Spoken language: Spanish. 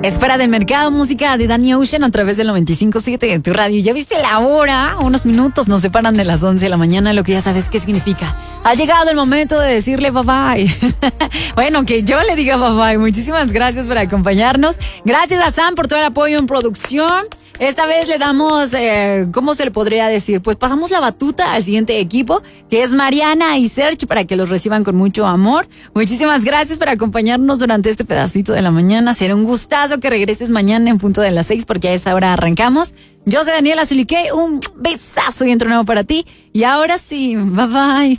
Es fuera del mercado, música de Danny Ocean a través del 95.7 de tu radio. ¿Ya viste la hora? Unos minutos nos separan de las 11 de la mañana, lo que ya sabes qué significa. Ha llegado el momento de decirle bye bye. Bueno, que yo le diga bye bye. Muchísimas gracias por acompañarnos. Gracias a Sam por todo el apoyo en producción. Esta vez le damos, ¿cómo se le podría decir? Pues pasamos la batuta al siguiente equipo, que es Mariana y Serge, para que los reciban con mucho amor. Muchísimas gracias por acompañarnos durante este pedacito de la mañana. Será un gustazo que regreses mañana en punto de las 6, porque a esa hora arrancamos. Yo soy Daniela Zuliqué, un besazo y entro nuevo para ti. Y ahora sí, bye bye.